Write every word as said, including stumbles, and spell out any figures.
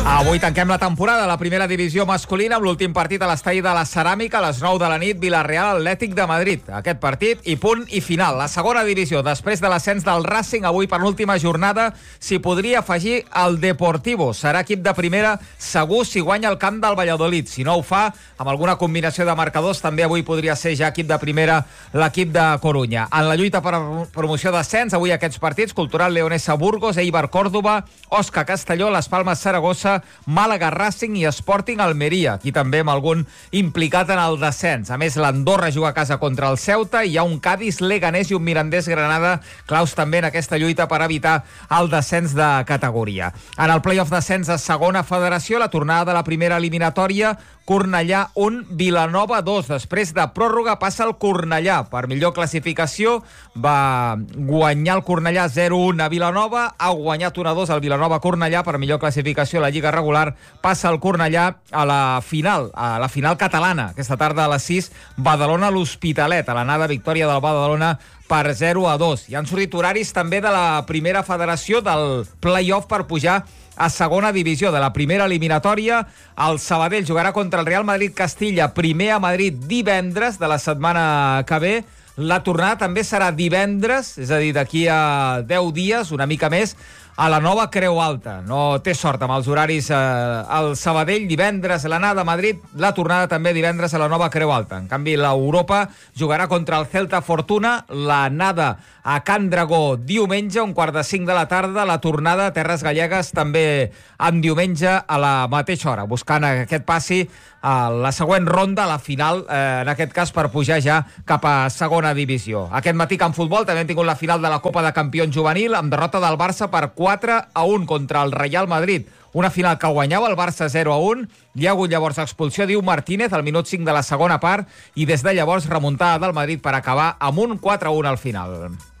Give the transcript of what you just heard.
Avui tanquem la temporada a la primera divisió masculina amb l'últim partit a l'estadi de la Ceràmica a les nou de la nit, Villarreal Atlètic de Madrid. Aquest partit i punt i final. La segona divisió, després de l'ascens del Racing, avui per l'última jornada s'hi podria afegir el Deportivo. Serà equip de primera segur si guanya el camp del Valladolid. Si no ho fa, amb alguna combinació de marcadors, també avui podria ser ja equip de primera l'equip de Corunya. En la lluita per promoció d'ascens, avui aquests partits, Cultural Leonesa Burgos, Eibar Córdoba, Osca Castelló, Las Palmas Saragossa, Màlaga Racing i Sporting Almeria, aquí també amb algun implicat en el descens. A més, l'Andorra juga a casa contra el Ceuta i hi ha un Cádiz, Leganés i un Mirandés Granada, claus també en aquesta lluita per evitar el descens de categoria. En el play-off descens a segona federació, la tornada de la primera eliminatòria, Cornellà un, Vilanova dos. Després de pròrroga passa el Cornellà. Per millor classificació va guanyar el Cornellà zero a un a Vilanova, ha guanyat un a dos al Vilanova-Cornellà. Per millor classificació a la Lliga regular passa el Cornellà a la final, a la final catalana. Aquesta tarda a les sis, Badalona a l'Hospitalet. A l'anada, victòria del Badalona per zero a dos. I han sortit horaris també de la primera federació del play-off per pujar a segona divisió de la primera eliminatòria. El Sabadell jugarà contra el Real Madrid-Castilla, primer a Madrid divendres de la setmana que ve. La tornada també serà divendres, és a dir, d'aquí a deu dies, una mica més, a la nova Creu Alta. No té sort amb els horaris eh, al Sabadell, divendres l'anada a Madrid, la tornada també divendres a la nova Creu Alta. En canvi, l'Europa jugarà contra el Celta Fortuna, l'anada a Can Dragó diumenge, un quart de cinc de la tarda, la tornada a Terres Gallegues també en diumenge a la mateixa hora, buscant aquest passi a la següent ronda, a la final, eh, en aquest cas per pujar ja cap a segona divisió. Aquest matí en futbol també hem tingut la final de la Copa de Campions Juvenil amb derrota del Barça per quatre a un contra el Real Madrid. Una final que guanyava el Barça zero a un. Hi ha hagut llavors expulsió d'Iu Martínez al minut cinc de la segona part i des de llavors remuntada del Madrid per acabar amb un quatre a un al final.